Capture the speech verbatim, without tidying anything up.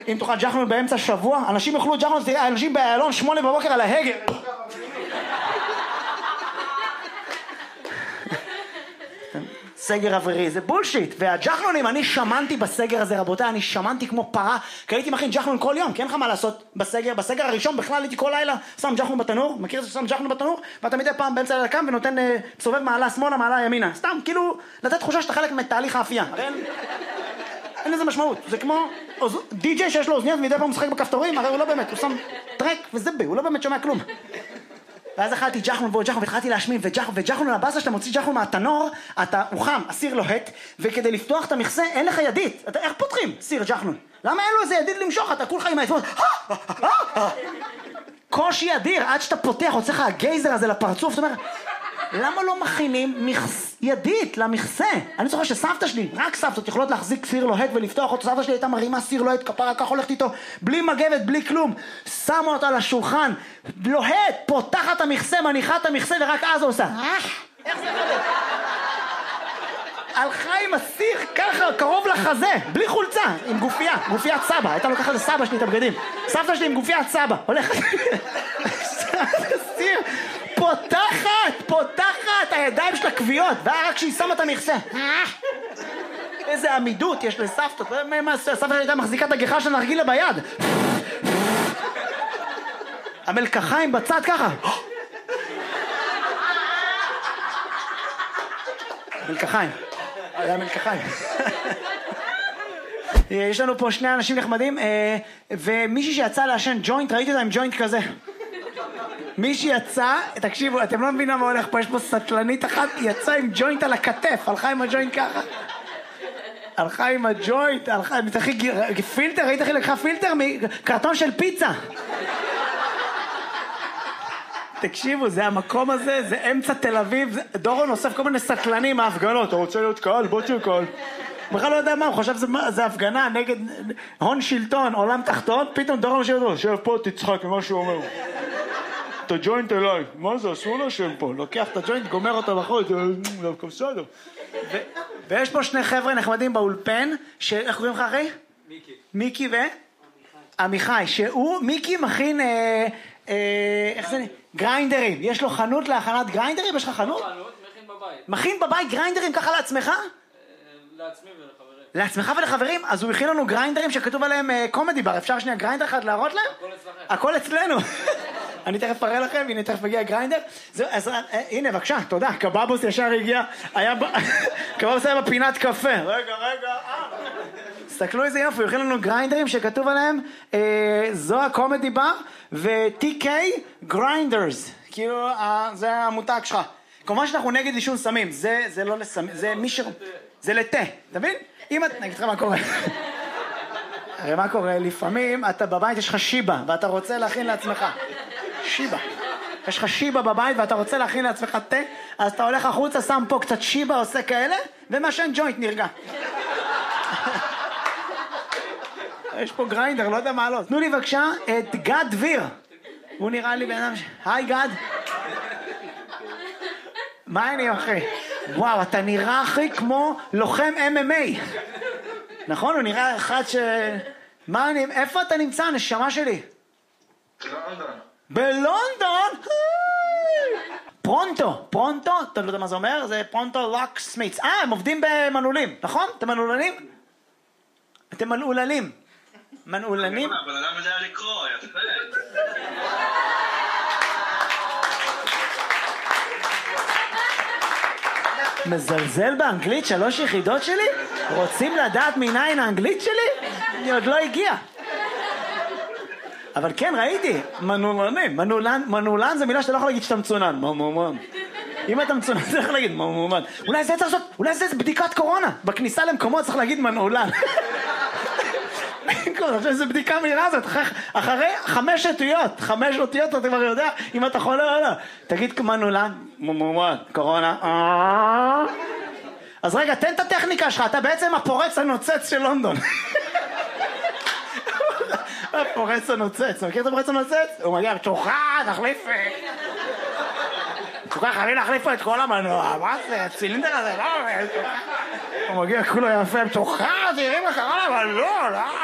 אם תאכל ג'חנון באמצע שבוע, אנשים יאכלו ג'חנון, תראה, אנשים באלון שמונה בבוקר על ההגה. סגר אווירי, זה בולשיט. והג'חנונים, אני שמנתי בסגר הזה, רבותיי, אני שמנתי כמו פרה, כי הייתי מכין ג'חנון כל יום, כי אין לך מה לעשות בסגר. בסגר הראשון בכלל הייתי כל לילה שם ג'חנון בתנור, מכיר ששם ג'חנון בתנור, ואתה מדי פעם באמצע לילה קם ונותן, סובב מעלה שמאלה, מעלה ימינה. סתם, כאילו, לתת תחושה שאתה חלק מתהליך האפייה. הרי אין, אין לזה משמעות. זה כמו די-ג'יי שיש לו אוזניות ומדי פעם משחק בכפתורים, הרי הוא לא באמת, הוא שם טרק וזבה, הוא לא באמת שומע כלום. ואז אכלתי ג'חנון ועוד ג'חנון והתחלתי להשמין וג'חנון, וג'חנון לבאסה שאתה מוציא ג'חנון מהתנור, אתה, הוא חם, הסיר לוהט, וכדי לפתוח את המכסה אין לך ידית. אתה, איך פותחים סיר ג'חנון? למה אין לו איזה ידית למשוך? אתה כולך עם העצמות, קושי אדיר, עד שאתה פותח, הוצא לך הגייזר הזה לפרצוף, זאת אומרת, למה לא מכינים מכס... ידית למכסה? אני זוכר שסבתא שלי, רק סבתות יכולות להחזיק סיר לוהט ולפתוח אותו, סבתא שלי הייתה מרימה סיר לוהט, כפרה כך הולכת איתו, בלי מגבת, בלי כלום, שמה אותה על השולחן, לוהט, פותחת את המכסה, מניחה את המכסה, ורק אז עושה. איך זה הולך? הלכה עם הסיר ככה, קרוב לחזה, בלי חולצה, עם גופייה, גופיית סבא, הייתה לוקחת לסבא שלי את הבגדים, סבתא שלי עם גופיית סבא, הולכת, סיר, פותחת, פותחת, הידיים שלה קביעות, ורק כשהיא שמה את המכסה. איזה עמידות יש לסבתות, סבתא שלי הייתה מחזיקה את הגיחה של נרגילה ביד. המלקחיים בצד ככה. מלקחיים, היה מלקחיים. יש לנו פה שני אנשים נחמדים, ומישהי שיצא לעשן ג'וינט, ראיתי אותה עם ג'וינט כזה. מישהי יצא, תקשיבו, אתם לא מבינים מה הולך פה, יש פה סטלנית אחת, יצא עם ג'וינט על הכתף, הלכה עם הג'וינט ככה. הלכה עם הג'וינט, הלכה, פילטר, ראית איך היא לקחה פילטר מקרטון של פיצה. תקשיבו, זה המקום הזה, זה אמצע תל אביב, דורון אוסף כל מיני סטלנים מההפגנות, אתה רוצה להיות קהל? בוא תהיה קהל. בכלל לא יודע מה, הוא חושב שזה הפגנה נגד הון שלטון, עולם תחתון, פתאום דורון יושב אותו, שב פה תצחק ממה שהוא אומר. את הג'וינט אליי, מה זה, אסור לשם פה, לוקח את הג'וינט, גומר אותו בחוץ, דווקא בסדר. ויש פה שני חבר'ה נחמדים באולפן, איך קוראים לך אחי? מיקי. מיקי ו? עמיחי, שהוא, מיקי מכין, איך זה, גריינדרים, יש לו חנות להכנת גריינדרים, יש לך חנות? חנות, מכין בבית. מכין בבית גריינדרים ככה לעצמך? לעצמי ולחברים. לעצמך ולחברים? אז הוא הכין לנו גריינדרים שכתוב עליהם קומדי בר, אפשר שנייה גריינדר אחד להראות להם? הכל אצלכם. הכל אצלנו. אני תכף אראה לכם, הנה תכף מגיע גריינדר. אז הנה בבקשה, תודה, קבבוס ישר הגיע, קבבוס היה בפינת קפה. רגע, רגע, תסתכלו איזה יופי, הוא הכין לנו גריינדרים שכתוב עליהם זו הקומדי בר ו-טי קיי גריינדרס, כאילו זה המותג שלך. כמובן שאנחנו נגד עישון סמים, זה לא לסמים, זה מי ש... זה לתה, אתה מבין? אם את... נגיד לך מה קורה. הרי מה קורה? לפעמים אתה בבית יש לך שיבה ואתה רוצה להכין לעצמך. שיבה. יש לך שיבה בבית ואתה רוצה להכין לעצמך תה, אז אתה הולך החוצה, שם פה קצת שיבה, עושה כאלה, ומשן ג'וינט נרגע. יש פה גריינדר, לא יודע מה לא. תנו לי בבקשה את גד דביר. הוא נראה לי בן אדם ש... היי גד. מה העניין אחי? וואו, אתה נראה אחי כמו לוחם אם אם איי. נכון? הוא נראה אחד ש... מה אני... איפה אתה נמצא, נשמה שלי? בלונדון. בלונדון? פרונטו. פרונטו? אתה לא יודע מה זה אומר? זה פרונטו לוק סמיץ. אה, הם עובדים במנעולים, נכון? אתם מנעולנים? אתם מנעולנים. מנעולנים? אבל למה יודע לקרוא? יפה. מזלזל באנגלית שלוש יחידות שלי? רוצים לדעת מניין האנגלית שלי? אני עוד לא הגיע. אבל כן, ראיתי, מנעולנים. מנעולן, מנעולן זה מילה שאתה לא יכול להגיד שאתה מצונן. מומומן. אם אתה מצונן, אתה יכול להגיד מומומן. אולי זה צריך לעשות, אולי זה בדיקת קורונה. בכניסה למקומות צריך להגיד מנעולן. זה בדיקה מהירה הזאת, אחרי חמש אותיות, חמש אותיות אתה כבר יודע אם אתה חולה או לא. תגיד מנעולן, מומומן, קורונה. אז רגע, תן את הטכניקה שלך, אתה בעצם הפורץ הנוצץ של לונדון. הפורץ הנוצץ, מכיר את הפורץ הנוצץ? הוא מגיע, תוכל, תחליף. תוכל, חייבים להחליף פה את כל המנוע, מה זה, הצילינדר הזה, לא? הוא מגיע, כולו יפה, תוכל, תראי מה קרה למנוע, לא?